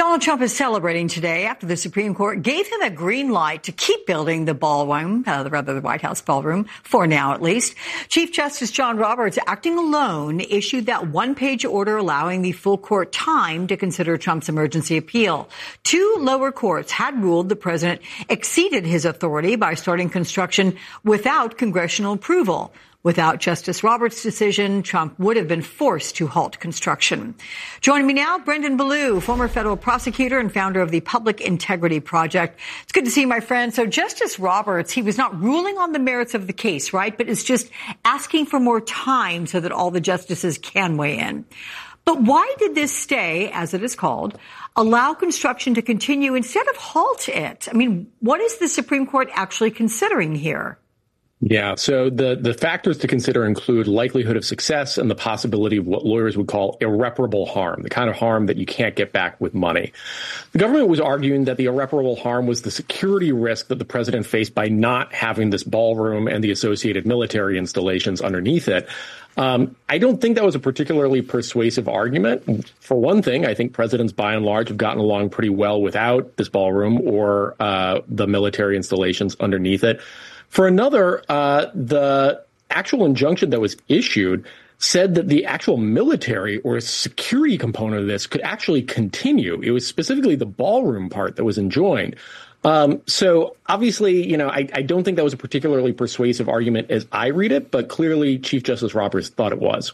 Donald Trump is celebrating today after the Supreme Court gave him a green light to keep building the ballroom, the White House ballroom, for now at least. Chief Justice John Roberts, acting alone, issued that one-page order allowing the full court time to consider Trump's emergency appeal. Two lower courts had ruled the president exceeded his authority by starting construction without congressional approval. Without Justice Roberts' decision, Trump would have been forced to halt construction. Joining me now, Brendan Ballou, former federal prosecutor and founder of the Public Integrity Project. It's good to see you, my friend. So Justice Roberts, he was not ruling on the merits of the case, right? But is just asking for more time so that all the justices can weigh in. But why did this stay, as it is called, allow construction to continue instead of halt it? I mean, what is the Supreme Court actually considering here? Yeah, so the factors to consider include likelihood of success and the possibility of what lawyers would call irreparable harm, the kind of harm that you can't get back with money. The government was arguing that the irreparable harm was the security risk that the president faced by not having this ballroom and the associated military installations underneath it. I don't think that was a particularly persuasive argument. For one thing, I think presidents by and large have gotten along pretty well without this ballroom or the military installations underneath it. For another, the actual injunction that was issued said that the actual military or security component of this could actually continue. It was specifically the ballroom part that was enjoined. So obviously, I don't think that was a particularly persuasive argument as I read it, but clearly Chief Justice Roberts thought it was.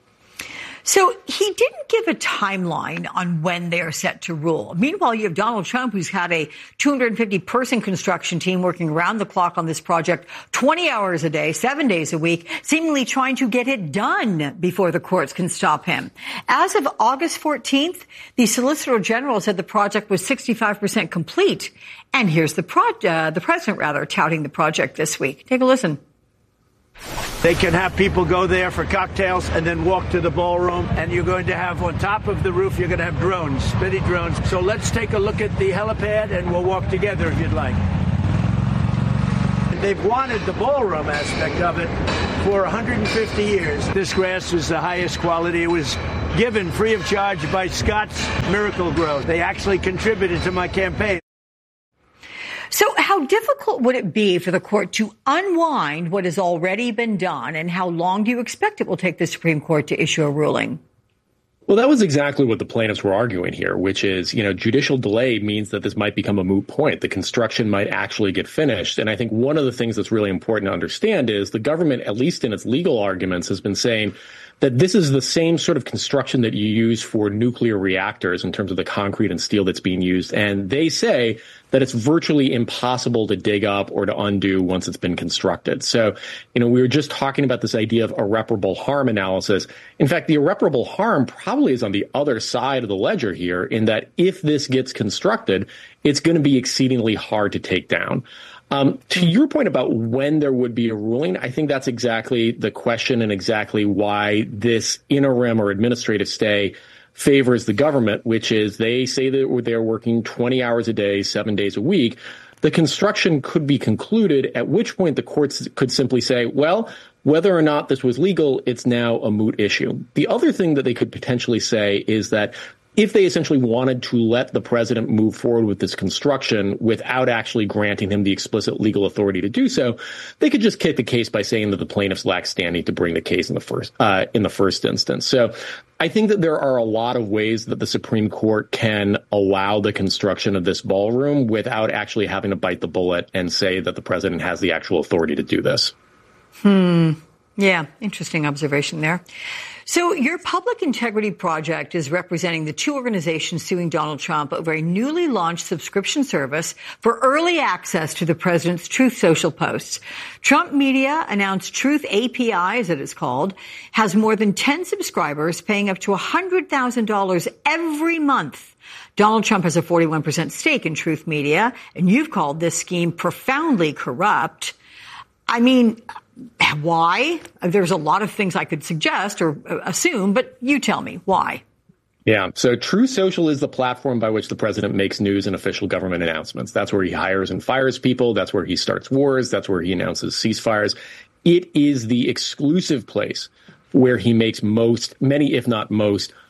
So he didn't give a timeline on when they are set to rule. Meanwhile, you have Donald Trump, who's had a 250-person construction team working around the clock on this project, 20 hours a day, 7 days a week, seemingly trying to get it done before the courts can stop him. As of August 14th, the Solicitor General said the project was 65% complete. And here's the president touting the project this week. Take a listen. They can have people go there for cocktails and then walk to the ballroom. And you're going to have on top of the roof, you're going to have drones, spitty drones. So let's take a look at the helipad and we'll walk together if you'd like. They've wanted the ballroom aspect of it for 150 years. This grass was the highest quality. It was given free of charge by Scott's Miracle-Gro. They actually contributed to my campaign. So how difficult would it be for the court to unwind what has already been done, and how long do you expect it will take the Supreme Court to issue a ruling? Well, that was exactly what the plaintiffs were arguing here, which is, judicial delay means that this might become a moot point. The construction might actually get finished. And I think one of the things that's really important to understand is the government, at least in its legal arguments, has been saying that this is the same sort of construction that you use for nuclear reactors in terms of the concrete and steel that's being used. And they say that it's virtually impossible to dig up or to undo once it's been constructed. So, we were just talking about this idea of irreparable harm analysis. In fact, the irreparable harm probably is on the other side of the ledger here, in that if this gets constructed, it's going to be exceedingly hard to take down. To your point about when there would be a ruling, I think that's exactly the question and exactly why this interim or administrative stay favors the government, which is they say that they're working 20 hours a day, 7 days a week. The construction could be concluded, at which point the courts could simply say, well, whether or not this was legal, it's now a moot issue. The other thing that they could potentially say is that if they essentially wanted to let the president move forward with this construction without actually granting him the explicit legal authority to do so, they could just kick the case by saying that the plaintiffs lack standing to bring the case in the first instance. So I think that there are a lot of ways that the Supreme Court can allow the construction of this ballroom without actually having to bite the bullet and say that the president has the actual authority to do this. Yeah, interesting observation there. So your Public Integrity Project is representing the two organizations suing Donald Trump over a newly launched subscription service for early access to the president's Truth Social posts. Trump Media announced Truth API, as it is called, has more than 10 subscribers paying up to $100,000 every month. Donald Trump has a 41% stake in Truth Media, and you've called this scheme profoundly corrupt. I mean, why? There's a lot of things I could suggest or assume, but you tell me why. Yeah. So Truth Social is the platform by which the president makes news and official government announcements. That's where he hires and fires people. That's where he starts wars. That's where he announces ceasefires. It is the exclusive place where he makes many, if not most,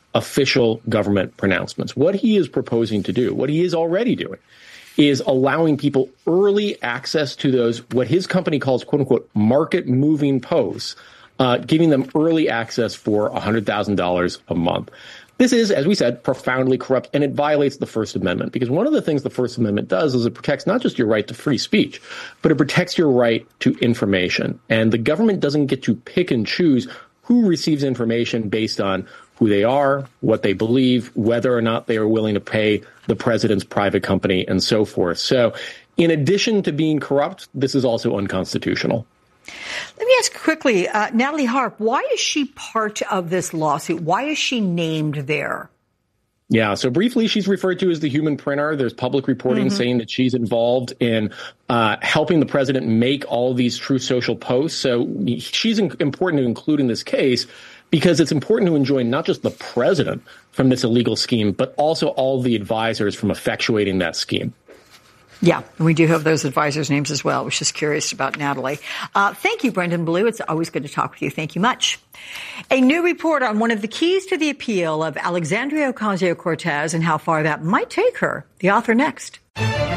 official government pronouncements. What he is proposing to do, what he is already doing, is allowing people early access to those, what his company calls, quote unquote, market moving posts, giving them early access for $100,000 a month. This is, as we said, profoundly corrupt, and it violates the First Amendment, because one of the things the First Amendment does is it protects not just your right to free speech, but it protects your right to information. And the government doesn't get to pick and choose who receives information based on who they are, what they believe, whether or not they are willing to pay the president's private company, and so forth. So in addition to being corrupt, this is also unconstitutional. Let me ask quickly, Natalie Harp, why is she part of this lawsuit? Why is she named there? Yeah, so briefly, she's referred to as the human printer. There's public reporting saying that she's involved in helping the president make all of these Truth Social posts. So she's important to include in this case because it's important to enjoin not just the president from this illegal scheme, but also all the advisors from effectuating that scheme. Yeah, and we do have those advisors' names as well. I was just curious about Natalie. Thank you, Brendan Blue. It's always good to talk with you. Thank you much. A new report on one of the keys to the appeal of Alexandria Ocasio-Cortez and how far that might take her. The author next.